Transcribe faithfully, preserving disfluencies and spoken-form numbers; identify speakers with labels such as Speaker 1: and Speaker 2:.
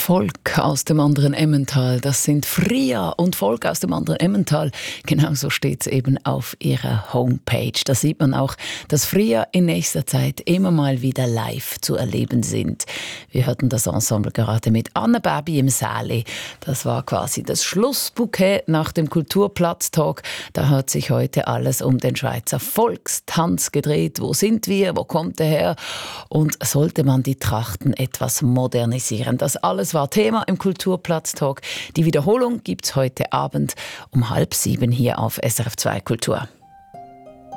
Speaker 1: Volk aus dem anderen Emmental, das sind Fria und Volk aus dem anderen Emmental. Genauso steht es eben auf ihrer Homepage. Da sieht man auch, dass Fria in nächster Zeit immer mal wieder live zu erleben sind. Wir hörten das Ensemble gerade mit Anne Baby im Säle. Das war quasi das Schlussbouquet nach dem Kulturplatztag. Da hat sich heute alles um den Schweizer Volkstanz gedreht. Wo sind wir? Wo kommt er her? Und sollte man die Trachten etwas modernisieren? Das alles war Thema im Kulturplatztag. Die Wiederholung gibt's heute Abend um halb sieben hier auf S R F zwei Kultur.